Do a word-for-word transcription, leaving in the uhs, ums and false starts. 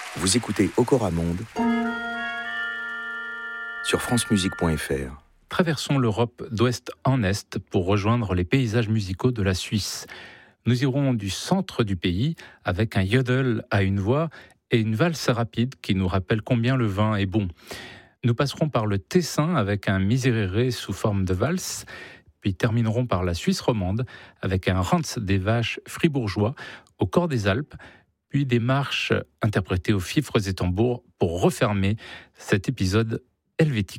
Vous écoutez Okora Monde sur francemusique point f r. Traversons l'Europe d'ouest en est pour rejoindre les paysages musicaux de la Suisse. Nous irons du centre du pays avec un yodel à une voix et une valse rapide qui nous rappelle combien le vin est bon. Nous passerons par le Tessin avec un miserere sous forme de valse, puis terminerons par la Suisse romande avec un Ranz des vaches fribourgeois au corps des Alpes, puis des marches interprétées aux fifres et tambours pour refermer cet épisode helvétique.